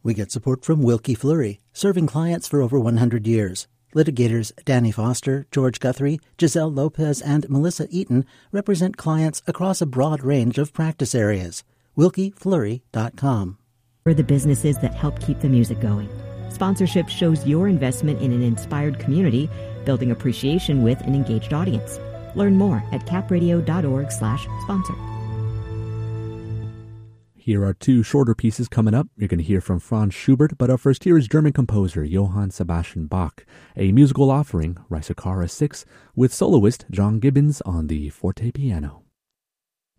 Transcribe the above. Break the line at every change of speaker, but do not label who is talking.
We get support from Wilkie Fleury, serving clients for over 100 years. Litigators Danny Foster, George Guthrie, Giselle Lopez, and Melissa Eaton represent clients across a broad range of practice areas. WilkieFleury.com.
We're the businesses that help keep the music going. Sponsorship shows your investment in an inspired community, building appreciation with an engaged audience. Learn more at capradio.org/sponsor.
Here are two shorter pieces coming up. You're going to hear from Franz Schubert, but up first here is German composer Johann Sebastian Bach, a musical offering, Reisakara 6, with soloist John Gibbons on the forte piano.